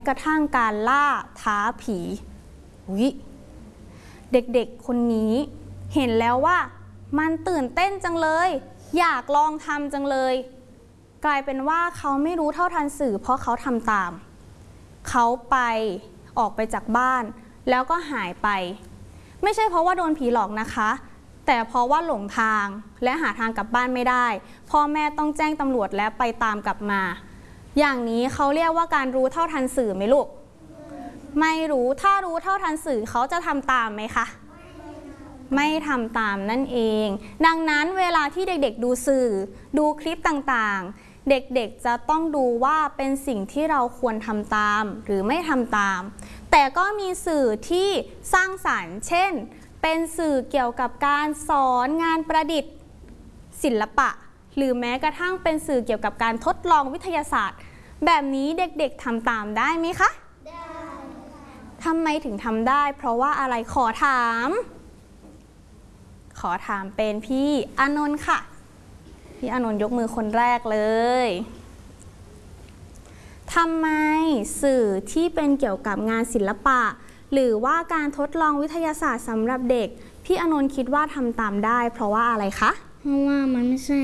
กระทั่งการล่าท้าผีเด็กๆคนนี้เห็นแล้วว่ามันตื่นเต้นจังเลยอยากลองทำจังเลยกลายเป็นว่าเขาไม่รู้เท่าทันสื่อเพราะเขาทำตามเขาออกไปจากบ้านแล้วก็หายไปไม่ใช่เพราะว่าโดนผีหลอกนะคะแต่เพราะว่าหลงทางและหาทางกลับบ้านไม่ได้พ่อแม่ต้องแจ้งตำรวจและไปตามกลับมาอย่างนี้เขาเรียกว่าการรู้เท่าทันสื่อไหมลูกไม่รู้ถ้ารู้เท่าทันสื่อเขาจะทำตามไหมคะไม่ทำตามนั่นเองดังนั้นเวลาที่เด็กๆดูสื่อดูคลิปต่างๆเด็กๆจะต้องดูว่าเป็นสิ่งที่เราควรทำตามหรือไม่ทำตามแต่ก็มีสื่อที่สร้างสรรค์เช่นเป็นสื่อเกี่ยวกับการสอนงานประดิษฐ์ศิลปะหรือแม้กระทั่งเป็นสื่อเกี่ยวกับการทดลองวิทยาศาสตร์แบบนี้เด็กๆทำตามได้ไหมคะได้ทำไมถึงทำได้เพราะว่าอะไรขอถามเป็นพี่อานนท์ค่ะพี่อานนท์ยกมือคนแรกเลยทำไมสื่อที่เป็นเกี่ยวกับงานศิลปะหรือว่าการทดลองวิทยาศาสตร์สำหรับเด็กพี่อานนท์คิดว่าทำตามได้เพราะว่าอะไรคะเพราะว่ามันไม่ใช่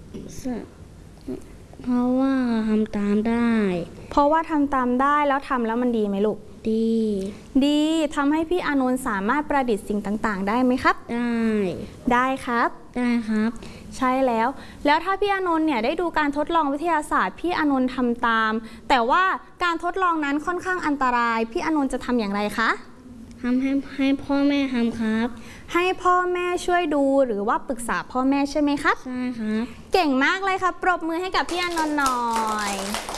เพราะว่าทำตามได้เพราะว่าทำตามได้แล้วทำแล้วมันดีไหมลูกดีทำให้พี่อานนท์สามารถประดิษฐ์สิ่งต่างๆได้ไหมครับได้ครับใช่แล้วถ้าพี่อานนท์เนี่ยได้ดูการทดลองวิทยาศาสตร์พี่อานนท์ทำตามแต่ว่าการทดลองนั้นค่อนข้างอันตรายพี่อานนท์จะทำอย่างไรคะทำให้พ่อแม่ทำครับให้พ่อแม่ช่วยดูหรือว่าปรึกษาพ่อแม่ใช่ไหมครับใช่ครับเก่งมากเลยครับปรบมือให้กับพี่อานนท์หน่อย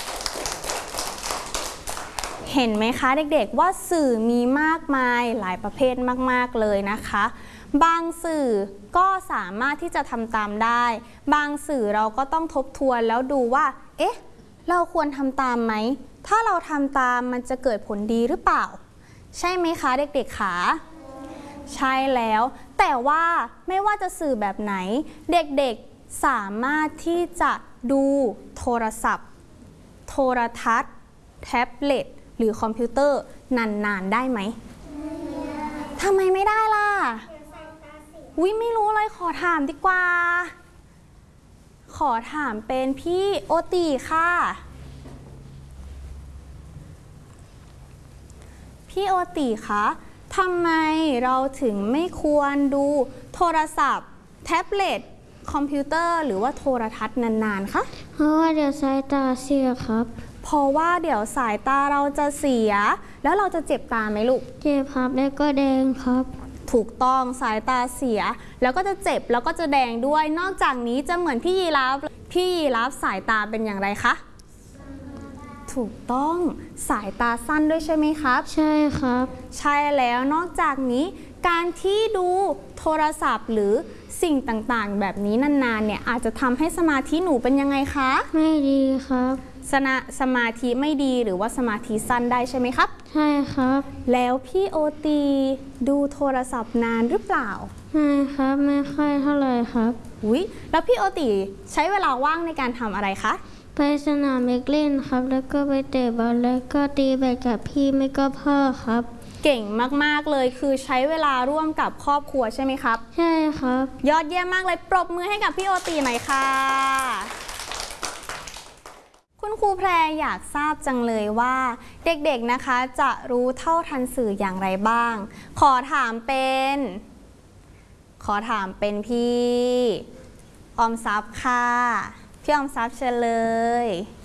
เห็นไหมคะเด็กๆว่าสื่อมีมากมายหลายประเภทมากๆเลยนะคะบางสื่อก็สามารถที่จะทำตามได้บางสื่อเราก็ต้องทบทวนแล้วดูว่าเอ๊ะเราควรทำตามไหมถ้าเราทำตามมันจะเกิดผลดีหรือเปล่าใช่ไหมคะเด็กๆคะใช่แล้วแต่ว่าไม่ว่าจะสื่อแบบไหนเด็กๆสามารถที่จะดูโทรศัพท์โทรทัศน์แท็บเล็ตหรือคอมพิวเตอร์นานๆได้ไหมทำไมไม่ได้ล่ะไม่รู้เลยขอถามดีกว่าขอถามเป็นพี่โอติค่ะพี่โอติคะทำไมเราถึงไม่ควรดูโทรศัพท์แท็บเล็ตคอมพิวเตอร์หรือว่าโทรทัศน์นานๆคะเพราะว่าเดี๋ยวสายตาเสียครับเพราะว่าเดี๋ยวสายตาเราจะเสียแล้วเราจะเจ็บตาไหมลูกเจ็บครับแล้วก็แดงครับถูกต้องสายตาเสียแล้วก็จะเจ็บแล้วก็จะแดงด้วยนอกจากนี้จะเหมือนพี่ยีราฟสายตาเป็นอย่างไรคะถูกต้องสายตาสั้นด้วยใช่ไหมครับใช่ครับใช่แล้วนอกจากนี้การที่ดูโทรศัพท์หรือสิ่งต่างๆแบบนี้นานๆเนี่ยอาจจะทำให้สมาธิหนูเป็นยังไงคะไม่ดีครับสมาธิไม่ดีหรือว่าสมาธิสั้นได้ใช่ไหมครับใช่ครับแล้วพี่โอตีดูโทรศัพท์นานหรือเปล่าไม่ครับไม่ค่อยเท่าไหร่ครับแล้วพี่โอตีใช้เวลาว่างในการทำอะไรคะไปสนามเล่นครับแล้วก็ไปเตะบอลแล้วก็ตีแบดกับพี่ไม่ก็พ่อครับเก่งมากๆเลยคือใช้เวลาร่วมกับครอบครัวใช่ไหมครับใช่ครับยอดเยี่ยมมากเลยปรบมือให้กับพี่โอตีหน่อยค่ะคุณครูแพรอยากทราบจังเลยว่าเด็กๆนะคะจะรู้เท่าทันสื่ออย่างไรบ้างขอถามเป็นพี่ออมทรัพย์ค่ะพี่ออมทรัพย์เชิญเลย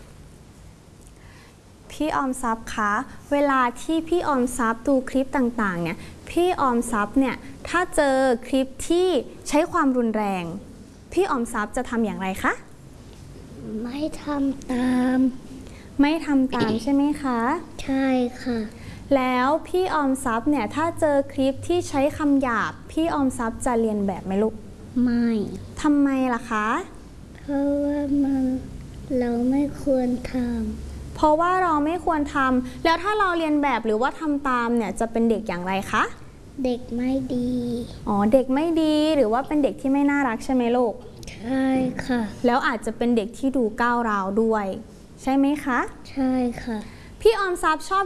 พี่ออมทรัพย์คะเวลาที่พี่ออมทรัพย์ดูคลิปต่างๆเนี่ยพี่ออมทรัพย์เนี่ยถ้าเจอคลิปที่ใช้ความรุนแรงพี่ออมทรัพย์จะทำอย่างไรคะไม่ทำตามใช่ไหมคะใช่ค่ะแล้วพี่ออมทรัพย์เนี่ยถ้าเจอคลิปที่ใช้คำหยาบพี่ออมทรัพย์จะเรียนแบบไหมลูกไม่ทำไมล่ะคะเพราะว่าเราไม่ควรทำแล้วถ้าเราเรียนแบบหรือว่าทำตามเนี่ยจะเป็นเด็กอย่างไรคะเด็กไม่ดีเด็กไม่ดีหรือว่าเป็นเด็กที่ไม่น่ารักใช่ไหมลูกใช่ค่ะแล้วอาจจะเป็นเด็กที่ดูก้าวร้าวด้วยใช่ไหมคะใช่ค่ะพพี่ออมทรัพย์ชอบ